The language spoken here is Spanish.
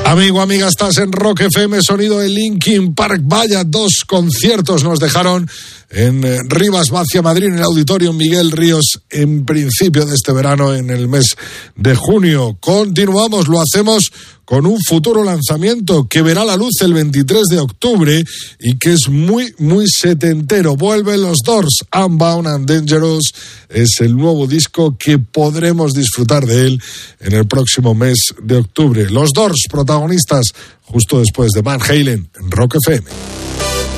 Amigo, amiga, estás en Rock FM, sonido de Linkin Park. Vaya, 2 conciertos nos dejaron en Rivas Vacia, Madrid, en el Auditorio Miguel Ríos, en principio de este verano, en el mes de junio. Continuamos, lo hacemos con un futuro lanzamiento que verá la luz el 23 de octubre y que es muy, muy setentero. Vuelven los Doors, Unbound and Dangerous. Es el nuevo disco que podremos disfrutar de él en el próximo mes de octubre. Los Doors, protagonistas justo después de Van Halen en Rock FM.